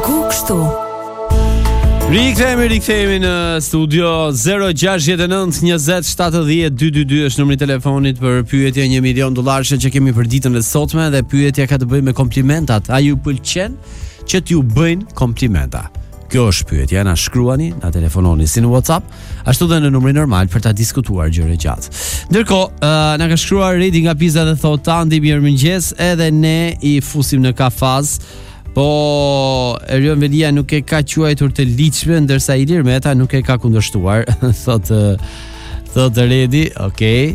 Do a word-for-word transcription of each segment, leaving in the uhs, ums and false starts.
Ku kështu? Rikthehemi, rikthehemi në studio. Zero gjasht nënt njëzet shtatëdhjetë dyqindëdhjetë është numri i telefonit për pyetje një milion dollarësh që kemi për ditën e sotme, dhe pyetja ka të bëjë me komplimentat. A ju pëlqen që t'ju bëjnë komplimenta? Kjo është pyetja. Na shkruani, na telefononi si në WhatsApp, ashtu dhe në numrin normal për ta diskutuar gjëra gjatë. Ndërkohë, uh, na ka shkruar Redi nga Pisa dhe thotë: "Andi, mirëmëngjes, edhe ne i fusim në kafaz." Po Erion Velia nuk e ka quajtur të liçme, ndërsa Ilir Meta nuk e ka kundërshtuar. Thotë thotë Redi, okay.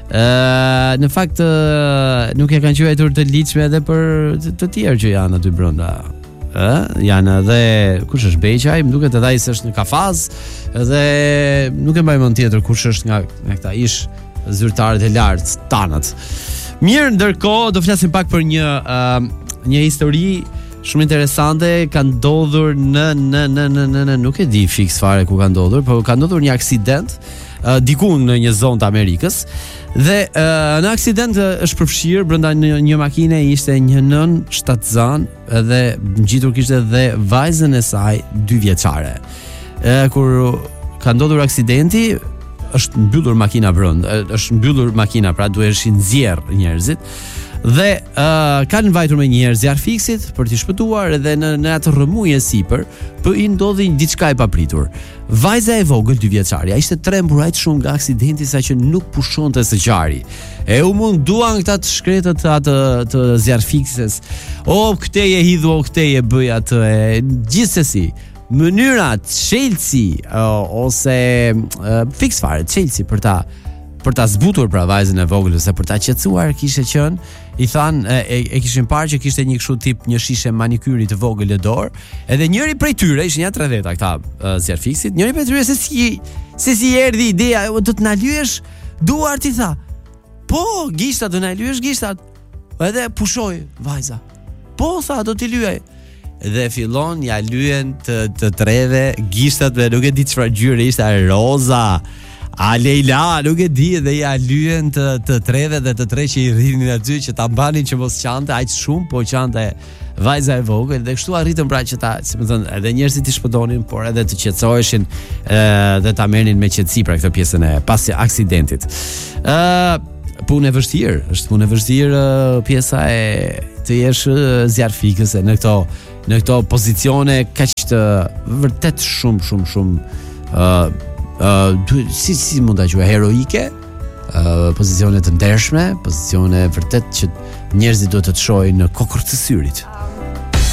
Ë, në fakt nuk e kanë quajtur të liçme edhe për të tjerë që janë aty brenda. Ë, janë edhe kush është Beqaj, më duket edhe ai se është në kafaz, edhe nuk e mbaj mend tjetër kush është nga nga këta ish zyrtarët e lartë tanat. Mirë, ndërkohë do flasim pak për një uh, një histori shumë interesante. Ka ndodhur në në në në në, në nuk e di fiks fare ku ka ndodhur, por ka ndodhur një aksident uh, diku në një zonë të Amerikës. Dhe uh, në aksident uh, është përfshirë brenda një, një makine ishte një nën shtatzan, dhe ngjitur kishte dhe vajzën e saj dy vjeçare. Uh, kur ka ndodhur aksidenti, është mbyllur makina brenda, është mbyllur makina, pra duheshin nxjerr njerëzit. Dhe uh, kanë vajtur me një herë zjarr fiksit për t'i shpëtuar, edhe në, në atë rrëmujë sipër po i ndodhi diçka e papritur. Vajza e vogël dy vjeçaria ishte trembur aq shumë nga aksidenti sa që nuk pushonte së qari. E u munduan këta të shkretët atë të zjarr fikses. O këteje hidhu, o këteje bëj atë, e gjithsesi mënyra çelësi ose uh, fiks fare çelësi për ta për ta zbutur pra vajzën e vogël ose për ta qetësuar kishte qenë, i than e, e kishin parë që kishte një kështu tip një shishe manikyri të vogël në dorë, edhe njëri prej tyre ishin ja tridhjetë këta uh, zjarr fiksit, njëri prej tyre se si se si erdhi ideja, do të na lyesh duart, i tha. Po, gishtat, do na lyesh gishtat. Edhe pushoi vajza. Po, tha, do t'i lyej. Dhe fillon ja lyen të të treve gishtat, dhe nuk e di çfarë ngjyre ishte, roza. A Leila, nuk e di, dhe ja lyen të të treve dhe të tre që i rrinin aty që ta mbanin që mos qante aq shumë, po qante vajza e vogël, dhe kështu arritën pra që ta, si më thënë, edhe njerëzit i shpëtonin, por edhe të qetësoheshin dhe ta merrnin me qetësi pra këtë pjesën e pas aksidentit. Ë punë e vështirë, është punë e vështirë pjesa e të jesh zjarfikëse në këto në këto pozicione kaq të vërtet shumë shumë shumë ë Uh, si si mund ta quaj, heroike, uh, pozicione të ndershme, pozicione vërtet që njerëzit duhet të të shohin në kokër të syrit.